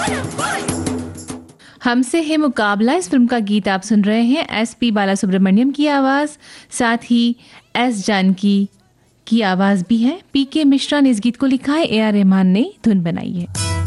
हमसे है मुकाबला, इस फिल्म का गीत आप सुन रहे हैं SP बालासुब्रमण्यम की आवाज़, साथ ही S जानकी की आवाज़ भी है। PK मिश्रा ने इस गीत को लिखा है, AR रहमान ने धुन बनाई है।